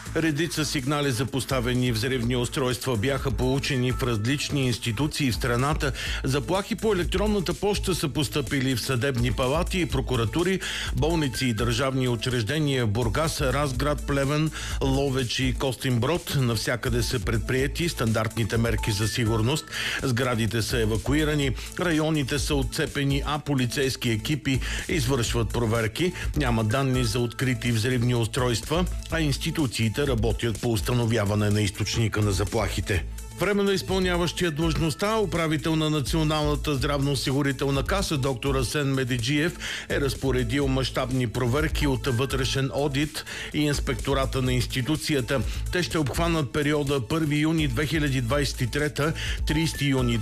Редица сигнали за поставени взривни устройства бяха получени в различни институции в страната. Заплахи по електронната поща са постъпили в съдебни палати и прокуратури, болници и държавни учреждения в Бургас, Разград, Плевен, Ловеч и Костинброд. Навсякъде са предприети стандартните мерки за сигурност. Сградите са евакуирани, районите са отцепени, а полицейски екипи извършват проверки. Няма данни за открити взривни устройства, а институциите работят по установяване на източника на заплахите. Временно изпълняващия длъжността управител на Националната здравноосигурителна каса доктор Асен Медеджиев е разпоредил мащабни проверки от вътрешен одит и инспектората на институцията. Те ще обхванат периода 1 юни 2023 – 30 юни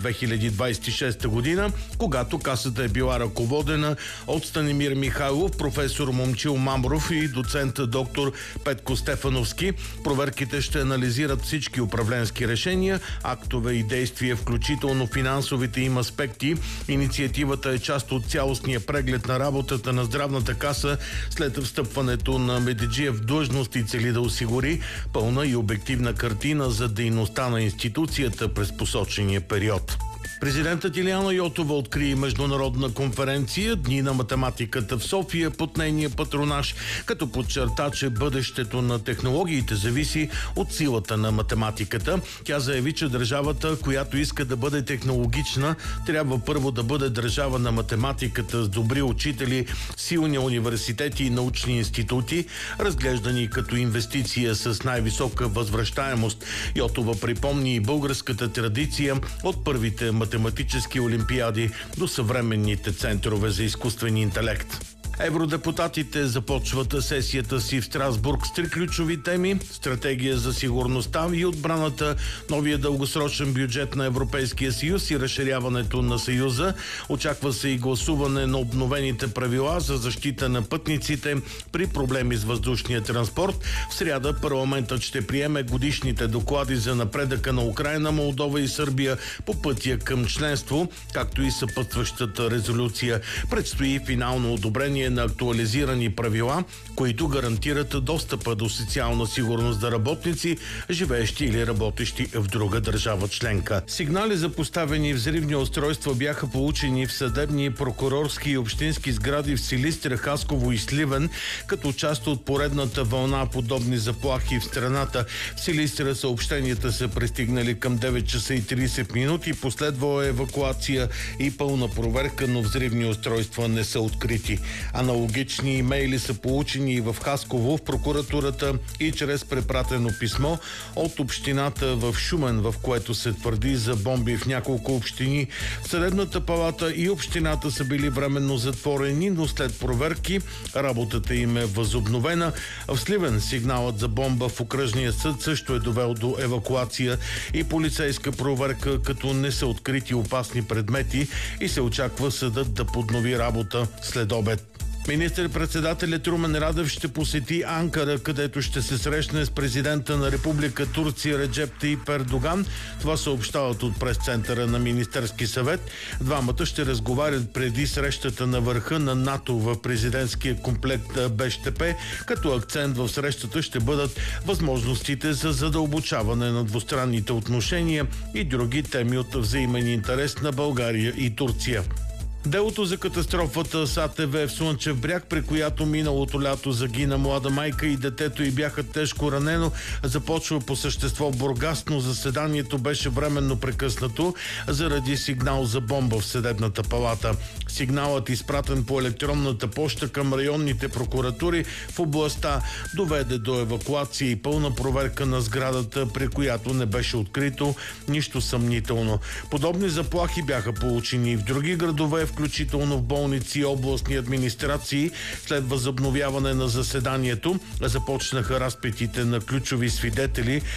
2026 година, когато касата е била ръководена от Станимир Михайлов, професор Момчил Мамров и доцент доктор Петко Стефановски. Проверките ще анализират всички управленски решения, актове и действия, включително финансовите им аспекти. Инициативата е част от цялостния преглед на работата на здравната каса след встъпването на Медеджиев в длъжност и цели да осигури пълна и обективна картина за дейността на институцията през посочения период. Президентът Илияна Йотова откри международна конференция «Дни на математиката» в София под нейния патронаж, като подчерта, че бъдещето на технологиите зависи от силата на математиката. Тя заяви, че държавата, която иска да бъде технологична, трябва първо да бъде държава на математиката с добри учители, силни университети и научни институти, разглеждани като инвестиция с най-висока възвръщаемост. Йотова припомни и българската традиция от първите математически олимпиади до съвременните центрове за изкуствен интелект. Евродепутатите започват сесията си в Страсбург с 3 ключови теми: стратегия за сигурността и отбраната, новия дългосрочен бюджет на Европейския съюз и разширяването на Съюза. Очаква се и гласуване на обновените правила за защита на пътниците при проблеми с въздушния транспорт. В сряда парламентът ще приеме годишните доклади за напредъка на Украйна, Молдова и Сърбия по пътя към членство, както и съпътстващата резолюция. Предстои финално одобрение на актуализирани правила, които гарантират достъпа до социална сигурност за работници, живеещи или работещи в друга държава членка. Сигнали за поставени взривни устройства бяха получени в съдебни, прокурорски и общински сгради в Силистра, Хасково и Сливен, като част от поредната вълна подобни заплахи в страната. В Силистра съобщенията са пристигнали към 9 часа и 30 минути. Последвала евакуация и пълна проверка, но взривни устройства не са открити. Аналогични имейли са получени и в Хасково, в прокуратурата и чрез препратено писмо от общината в Шумен, в което се твърди за бомби в няколко общини. В Съдебната палата и общината са били временно затворени, но след проверки работата им е възобновена. В Сливен сигналът за бомба в окръжния съд също е довел до евакуация и полицейска проверка, като не са открити опасни предмети и се очаква съдът да поднови работа след обед. Министър-председателят Румен Радев ще посети Анкара, където ще се срещне с президента на Република Турция Реджеп Таип Ердоган. Това съобщават от пресцентъра на Министерски съвет. Двамата ще разговарят преди срещата на върха на НАТО в президентския комплект БЩП, като акцент в срещата ще бъдат възможностите за задълбочаване на двустранните отношения и други теми от взаимен интерес на България и Турция. Делото за катастрофата с АТВ в Слънчев бряг, при която миналото лято загина млада майка и детето й бяха тежко ранено, започва по същество в Бургас, но заседанието беше временно прекъснато заради сигнал за бомба в съдебната палата. Сигналът, изпратен по електронната поща към районните прокуратури в областта, доведе до евакуация и пълна проверка на сградата, при която не беше открито нищо съмнително. Подобни заплахи бяха получени и в други градове, включително в болници и областни администрации. След възобновяване на заседанието започнаха разпитите на ключови свидетели,